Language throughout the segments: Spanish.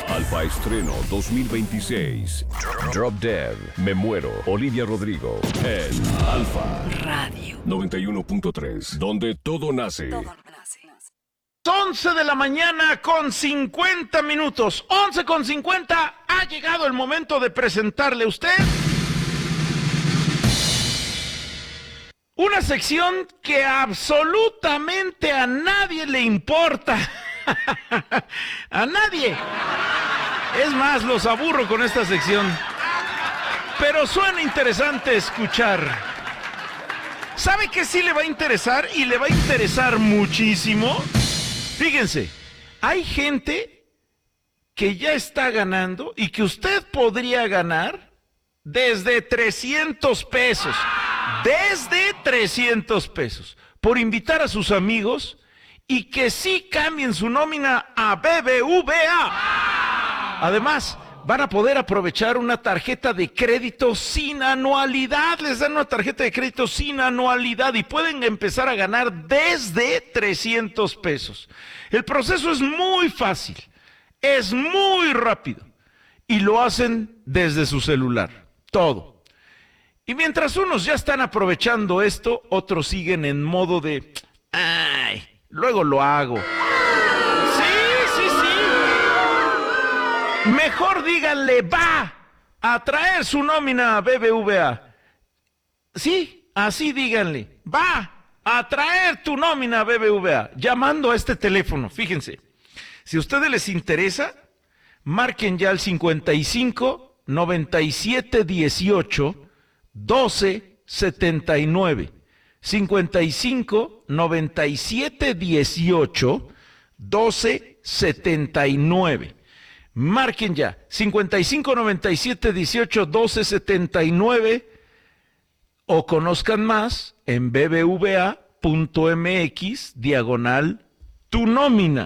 Alfa Estreno 2026. Drop Dead. Me muero. Olivia Rodrigo. En Alfa Radio 91.3. Donde todo nace. 11 de la mañana con 50 minutos. 11 con 50. Ha llegado el momento de presentarle a usted una sección que absolutamente a nadie le importa. A nadie. Es más, los aburro con esta sección. Pero suena interesante escuchar. ¿Sabe qué sí le va a interesar? Y le va a interesar muchísimo. Fíjense, hay gente que ya está ganando y que usted podría ganar desde 300 pesos. Desde 300 pesos. Por invitar a sus amigos y que sí cambien su nómina a BBVA. Además, van a poder aprovechar una tarjeta de crédito sin anualidad. Les dan una tarjeta de crédito sin anualidad y pueden empezar a ganar desde 300 pesos. El proceso es muy fácil, es muy rápido y lo hacen desde su celular. Todo. Y mientras unos ya están aprovechando esto, otros siguen en modo de, ay, luego lo hago. Sí. Mejor díganle, va a traer su nómina a BBVA. Sí, así díganle, va a traer tu nómina a BBVA. Llamando a este teléfono, fíjense. Si a ustedes les interesa, marquen ya al 55 97 18 12 79. 55 97 18 12 79. Marquen ya, 55 97 18 12 79 o conozcan más en bbva.mx/tu nómina.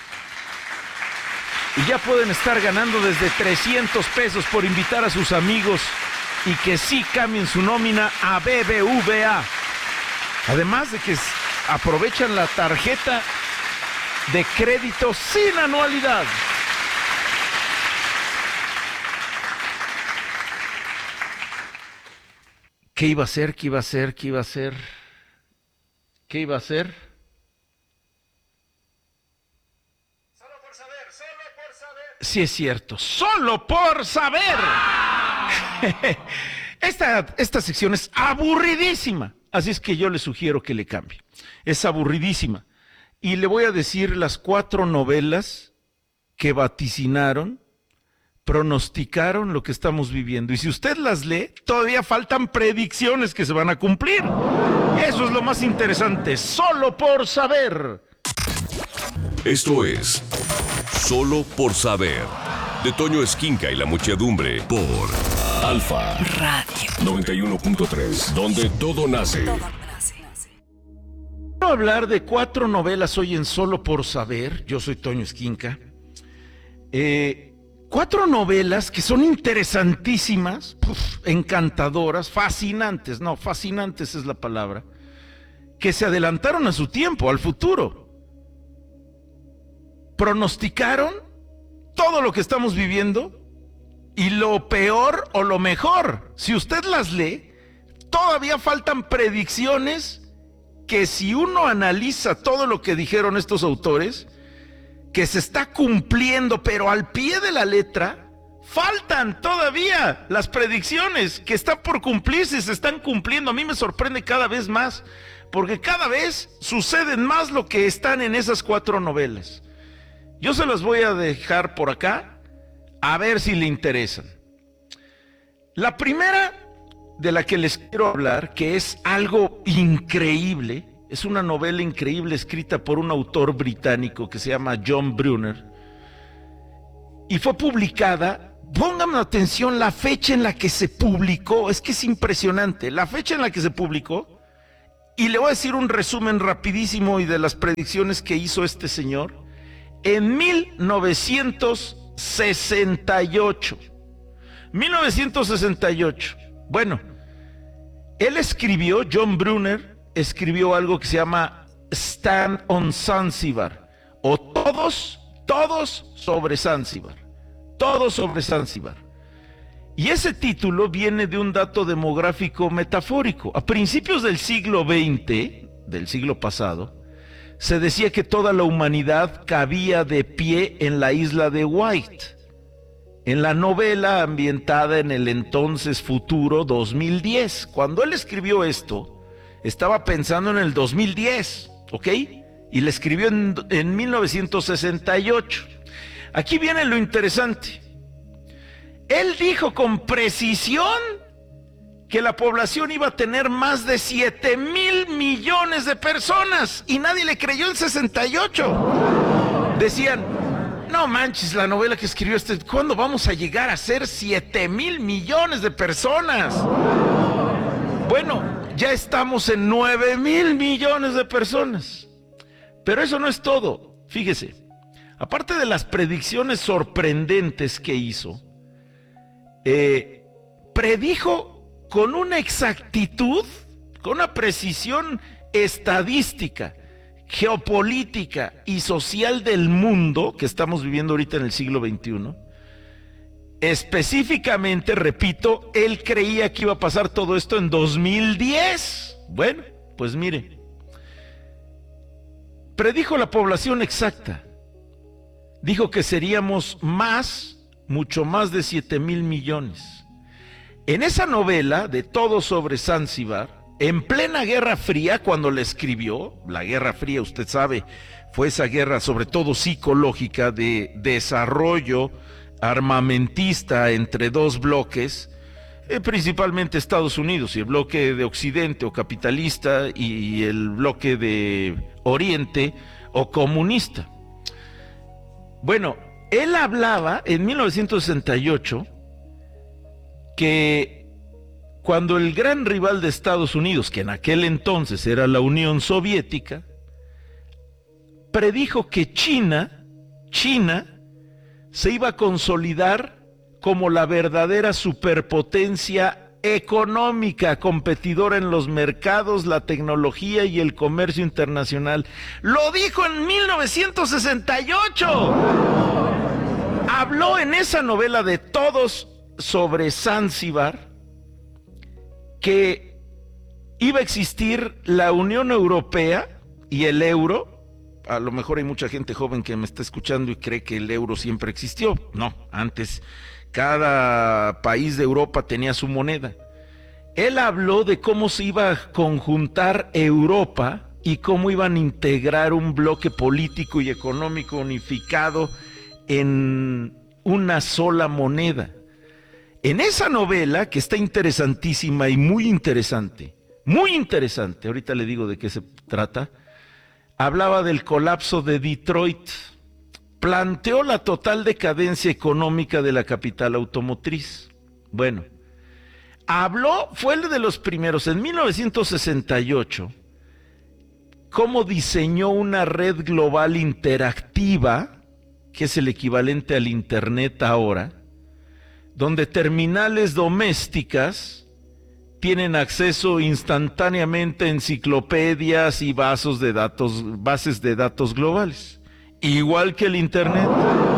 Y ya pueden estar ganando desde 300 pesos por invitar a sus amigos y que sí cambien su nómina a BBVA. Además de que aprovechan la tarjeta de crédito sin anualidad. ¿Qué iba a hacer? Solo por saber. Sí es cierto, solo por saber. Esta sección es aburridísima, así es que yo le sugiero que le cambie. Es aburridísima. Y le voy a decir las 4 novelas que vaticinaron, pronosticaron lo que estamos viviendo. Y si usted las lee, todavía faltan predicciones que se van a cumplir. Eso es lo más interesante, solo por saber. Esto es Solo por Saber, de Toño Esquinca y la muchedumbre, por Alfa Radio 91.3, donde todo nace. Quiero hablar de 4 novelas hoy en Solo por Saber. Yo soy Toño Esquinca. 4 novelas que son interesantísimas, encantadoras, fascinantes es la palabra, que se adelantaron a su tiempo, al futuro. Pronosticaron todo lo que estamos viviendo y lo peor o lo mejor. Si usted las lee, todavía faltan predicciones que si uno analiza todo lo que dijeron estos autores, que se está cumpliendo, pero al pie de la letra, faltan todavía las predicciones que están por cumplirse y se están cumpliendo. A mí me sorprende cada vez más, porque cada vez suceden más lo que están en esas 4 novelas. Yo se las voy a dejar por acá, a ver si le interesan. La primera de la que les quiero hablar, que es algo increíble, es una novela increíble escrita por un autor británico que se llama John Brunner, y fue publicada, pónganme atención la fecha en la que se publicó, es que es impresionante, la fecha en la que se publicó, y le voy a decir un resumen rapidísimo y de las predicciones que hizo este señor, en 1968. 1968. Bueno, él escribió, John Brunner, escribió algo que se llama Stand on Zanzibar, o todos sobre Zanzibar. Todo sobre Zanzíbar. Y ese título viene de un dato demográfico metafórico. A principios del siglo XX, del siglo pasado, se decía que toda la humanidad cabía de pie en la isla de White. En la novela ambientada en el entonces futuro 2010. Cuando él escribió esto, estaba pensando en el 2010, ¿ok? Y le escribió en 1968. Aquí viene lo interesante. Él dijo con precisión que la población iba a tener más de 7,000 millones de personas y nadie le creyó en 68. Decían, no manches, la novela que escribió ¿cuándo vamos a llegar a ser 7,000 millones de personas? Bueno, ya estamos en 9,000 millones de personas. Pero eso no es todo. Fíjese, aparte de las predicciones sorprendentes que hizo, predijo con una exactitud, con una precisión estadística, geopolítica y social del mundo que estamos viviendo ahorita en el siglo XXI. Específicamente, repito, él creía que iba a pasar todo esto en 2010. Bueno, pues mire, predijo la población exacta. Dijo que seríamos mucho más de 7,000 millones. En esa novela de Todo sobre Zanzíbar, en plena Guerra Fría, cuando la escribió, la Guerra Fría, usted sabe, fue esa guerra sobre todo psicológica de desarrollo armamentista entre dos bloques, principalmente Estados Unidos y el bloque de Occidente o capitalista y el bloque de Oriente o comunista. Bueno, él hablaba en 1968 que cuando el gran rival de Estados Unidos, que en aquel entonces era la Unión Soviética, predijo que China se iba a consolidar como la verdadera superpotencia económica, competidora en los mercados, la tecnología y el comercio internacional. Lo dijo en 1968. Habló en esa novela de Todos sobre Zanzíbar que iba a existir la Unión Europea y el euro. A lo mejor hay mucha gente joven que me está escuchando y cree que el euro siempre existió. No, antes cada país de Europa tenía su moneda. Él habló de cómo se iba a conjuntar Europa y cómo iban a integrar un bloque político y económico unificado en una sola moneda. En esa novela, que está interesantísima y muy interesante, ahorita le digo de qué se trata, hablaba del colapso de Detroit, planteó la total decadencia económica de la capital automotriz. Bueno, fue el de los primeros, en 1968, cómo diseñó una red global interactiva, que es el equivalente al Internet ahora, donde terminales domésticas tienen acceso instantáneamente a enciclopedias y bases de datos globales, igual que el Internet.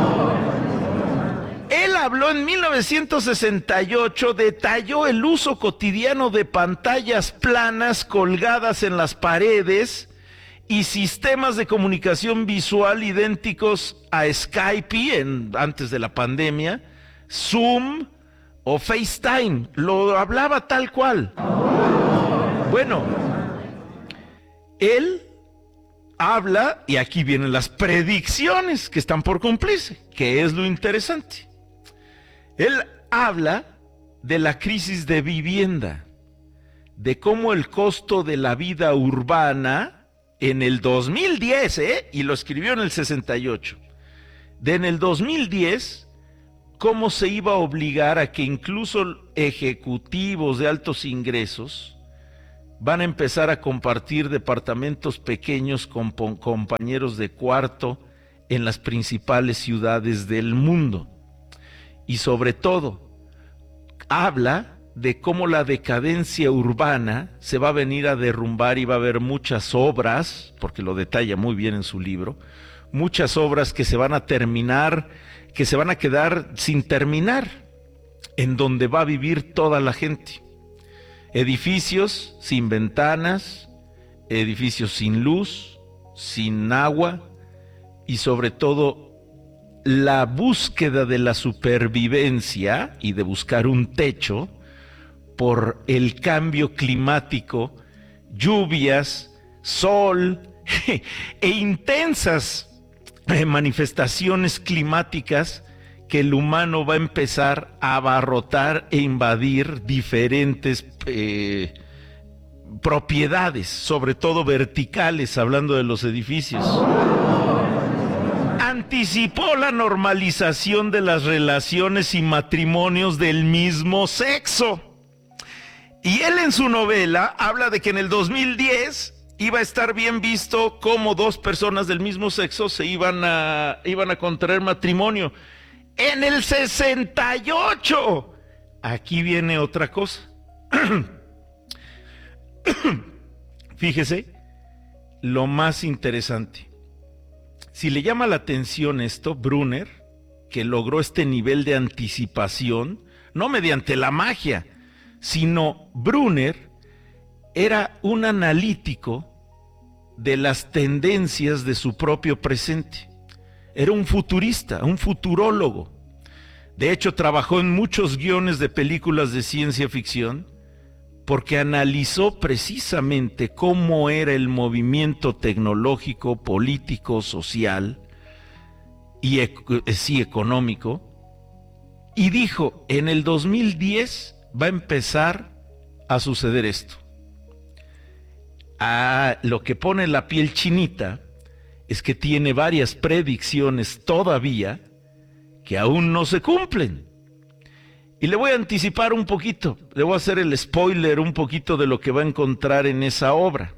Él habló en 1968, detalló el uso cotidiano de pantallas planas colgadas en las paredes y sistemas de comunicación visual idénticos a Skype antes de la pandemia, Zoom o FaceTime. Lo hablaba tal cual. Bueno, él habla, y aquí vienen las predicciones que están por cumplirse, que es lo interesante. Él habla de la crisis de vivienda, de cómo el costo de la vida urbana en el 2010, y lo escribió en el 68, en el 2010, cómo se iba a obligar a que incluso ejecutivos de altos ingresos van a empezar a compartir departamentos pequeños con compañeros de cuarto en las principales ciudades del mundo. Y sobre todo, habla de cómo la decadencia urbana se va a venir a derrumbar y va a haber muchas obras, porque lo detalla muy bien en su libro, muchas obras que se van a terminar que se van a quedar sin terminar, en donde va a vivir toda la gente. Edificios sin ventanas, edificios sin luz, sin agua y sobre todo la búsqueda de la supervivencia y de buscar un techo por el cambio climático, lluvias, sol e intensas manifestaciones climáticas que el humano va a empezar a abarrotar e invadir diferentes propiedades, sobre todo verticales, hablando de los edificios. Anticipó la normalización de las relaciones y matrimonios del mismo sexo. Y él en su novela habla de que en el 2010 iba a estar bien visto cómo dos personas del mismo sexo se iban a contraer matrimonio. En el 68. Aquí viene otra cosa. Fíjese lo más interesante. Si le llama la atención esto, Brunner, que logró este nivel de anticipación, no mediante la magia, sino Brunner era un analítico de las tendencias de su propio presente. Era un futurista, un futurólogo. De hecho, trabajó en muchos guiones de películas de ciencia ficción porque analizó precisamente cómo era el movimiento tecnológico, político, social y económico. Y dijo, en el 2010 va a empezar a suceder esto. Lo que pone la piel chinita es que tiene varias predicciones todavía que aún no se cumplen. Y le voy a anticipar un poquito, le voy a hacer el spoiler un poquito de lo que va a encontrar en esa obra.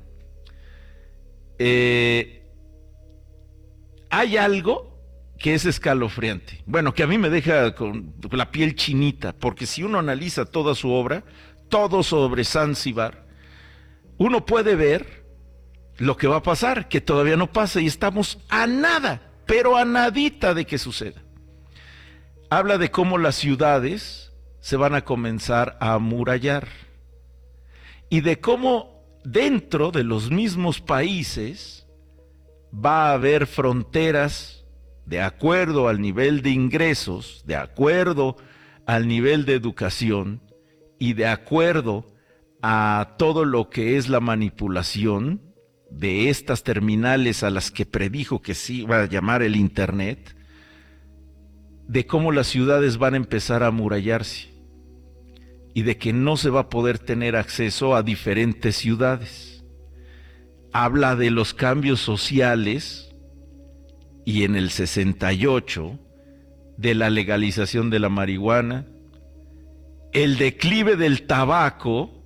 Hay algo que es escalofriante. Bueno, que a mí me deja con la piel chinita, porque si uno analiza toda su obra, todo sobre Zanzíbar, uno puede ver lo que va a pasar, que todavía no pasa y estamos a nada, pero a nadita de que suceda. Habla de cómo las ciudades se van a comenzar a amurallar y de cómo dentro de los mismos países va a haber fronteras de acuerdo al nivel de ingresos, de acuerdo al nivel de educación y de acuerdo a todo lo que es la manipulación de estas terminales a las que predijo que se iba a llamar el Internet, de cómo las ciudades van a empezar a amurallarse y de que no se va a poder tener acceso a diferentes ciudades. Habla de los cambios sociales y en el 68 de la legalización de la marihuana, el declive del tabaco,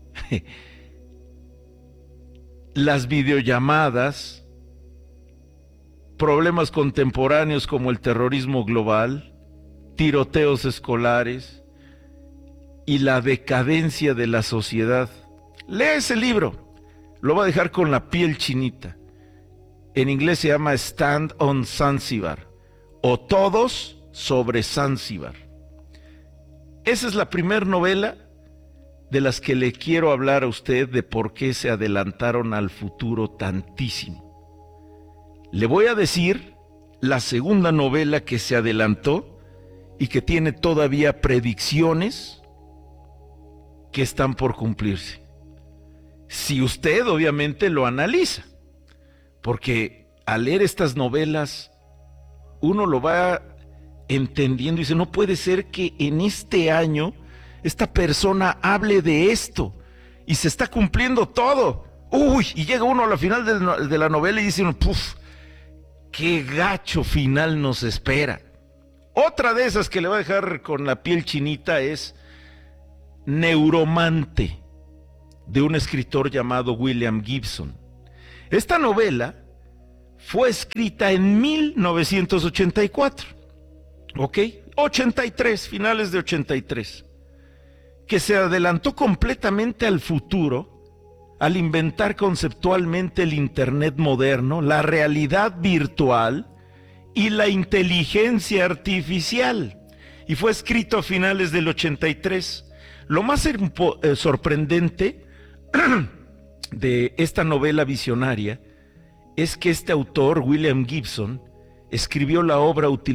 las videollamadas, problemas contemporáneos como el terrorismo global, tiroteos escolares y la decadencia de la sociedad. Lea ese libro, lo va a dejar con la piel chinita. En inglés se llama Stand on Zanzíbar o Todos sobre Zanzíbar. Esa es la primera novela de las que le quiero hablar a usted de por qué se adelantaron al futuro tantísimo. Le voy a decir la segunda novela que se adelantó y que tiene todavía predicciones que están por cumplirse. Si usted obviamente lo analiza, porque al leer estas novelas uno lo va entendiendo y dice, no puede ser que en este año esta persona hable de esto y se está cumpliendo todo. Uy, y llega uno a la final de la novela y dice, puf, qué gacho final nos espera. Otra de esas que le va a dejar con la piel chinita es Neuromante, de un escritor llamado William Gibson. Esta novela fue escrita en 1984, ¿ok? 83, finales de 83, que se adelantó completamente al futuro al inventar conceptualmente el Internet moderno, la realidad virtual y la inteligencia artificial. Y fue escrito a finales del 83. Lo más sorprendente de esta novela visionaria es que este autor, William Gibson, escribió la obra